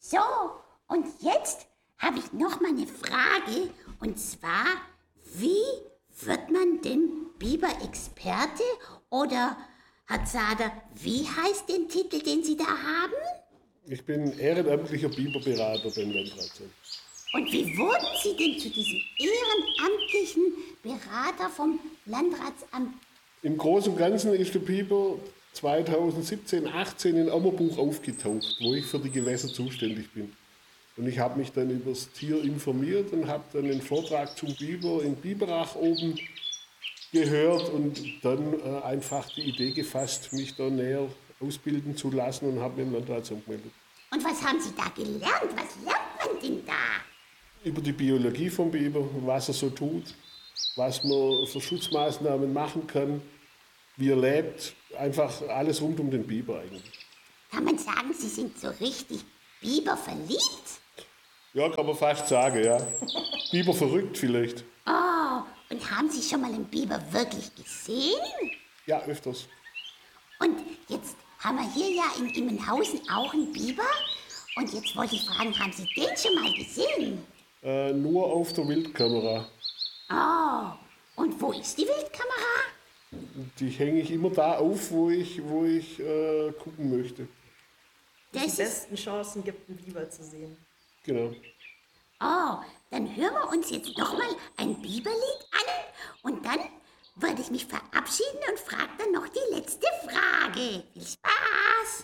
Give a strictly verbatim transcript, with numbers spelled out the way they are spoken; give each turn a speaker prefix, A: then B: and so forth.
A: So, und jetzt habe ich noch mal eine Frage. Und zwar, wie wird man denn Biber-Experte? Oder, Herr Zader, wie heißt den Titel, den Sie da haben?
B: Ich bin ehrenamtlicher Biberberater beim Landratsamt.
A: Und wie wurden Sie denn zu diesem ehrenamtlichen Berater vom Landratsamt?
B: Im Großen und Ganzen ist der Biber zweitausendsiebzehn, achtzehn in Ammerbuch aufgetaucht, wo ich für die Gewässer zuständig bin. Und ich habe mich dann über das Tier informiert und habe dann einen Vortrag zum Biber in Biberach oben gehört und dann äh, einfach die Idee gefasst, mich da näher ausbilden zu lassen und habe mich im Landratsamt gemeldet.
A: Und was haben Sie da gelernt? Was lernt man denn da?
B: Über die Biologie vom Biber, was er so tut, was man für Schutzmaßnahmen machen kann, wie er lebt, einfach alles rund um den Biber eigentlich.
A: Kann man sagen, Sie sind so richtig Biber verliebt?
B: Ja, kann man fast sagen, ja. Biber verrückt vielleicht.
A: Oh, und haben Sie schon mal einen Biber wirklich gesehen?
B: Ja, öfters.
A: Und jetzt haben wir hier ja in Immenhausen auch einen Biber. Und jetzt wollte ich fragen, haben Sie den schon mal gesehen?
B: Äh, nur auf der Wildkamera.
A: Oh, und wo ist die Wildkamera?
B: Die hänge ich immer da auf, wo ich, wo ich äh, gucken möchte.
C: Die
A: Das ist,
C: besten Chancen gibt, einen Biber zu sehen.
B: Genau.
A: oh, dann hören wir uns jetzt noch mal ein Biberlied an. Und dann würde ich mich verabschieden und frage dann noch die letzte Frage. Viel Spaß!